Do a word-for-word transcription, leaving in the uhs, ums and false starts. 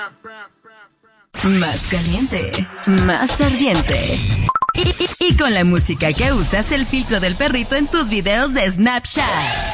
Más caliente, más ardiente. Y, y, y con la música que usas, el filtro del perrito en tus videos de Snapchat.